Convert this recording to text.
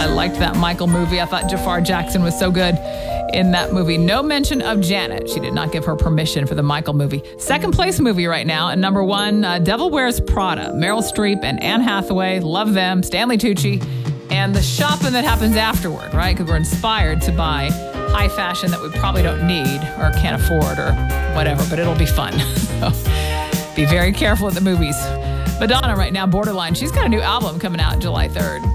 I liked that Michael movie. I thought Jafar Jackson was so good in that movie. No mention of Janet. She did not give her permission for the Michael movie. Second place movie right now. And number one, Devil Wears Prada. Meryl Streep and Anne Hathaway. Love them. Stanley Tucci. And the shopping that happens afterward, right? Because we're inspired to buy high fashion that we probably don't need or can't afford or whatever, but it'll be fun. So be very careful at the movies. Madonna right now, Borderline. She's got a new album coming out July 3rd.